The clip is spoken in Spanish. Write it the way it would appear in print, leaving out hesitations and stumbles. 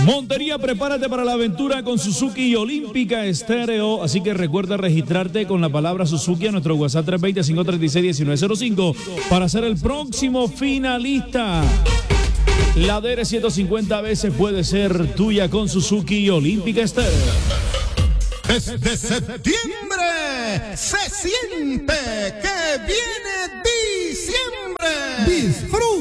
Montería, prepárate para la aventura con Suzuki Olímpica Estéreo. Así que recuerda registrarte con la palabra Suzuki a nuestro WhatsApp 320-536-1905 para ser el próximo finalista. La DR 150 veces puede ser tuya con Suzuki Olímpica Estéreo. Desde septiembre se siente que viene diciembre. Disfruta